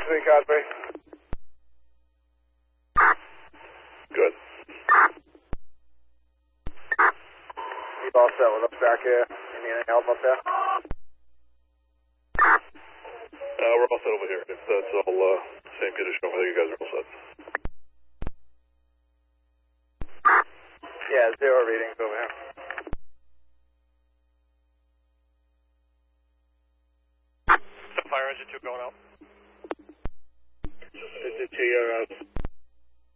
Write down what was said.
3 Cosby. Good. You all set with us back here? You need any help up there? We're all set over here. It's all same condition over there. You guys are all set. Yeah, 0 readings over here. Fire engine 2 going out. It's a TRS.